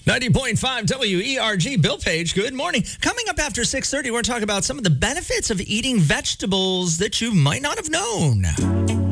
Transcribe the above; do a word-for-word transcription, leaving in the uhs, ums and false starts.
ninety point five W E R G, Bill Page, good morning. Coming up after six thirty, we're going to talk about some of the benefits of eating vegetables that you might not have known.